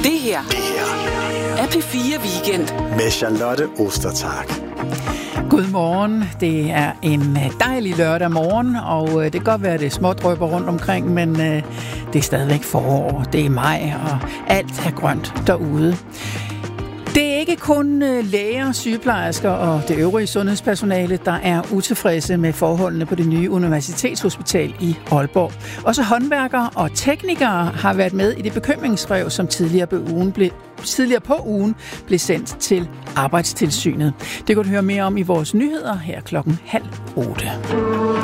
Det her er P4 Weekend med Charlotte Ostertag. Godmorgen. Det er en dejlig lørdag morgen, og det kan godt være, at det er smådrypper rundt omkring, men det er stadigvæk forår. Det er maj, og alt er grønt derude. Det er ikke kun læger, sygeplejersker og det øvrige sundhedspersonale, der er utilfredse med forholdene på det nye universitetshospital i Aalborg. Også håndværkere og teknikere har været med i det bekymringsbrev, som tidligere på ugen blev sendt til Arbejdstilsynet. Det kan du høre mere om i vores nyheder her 7:30.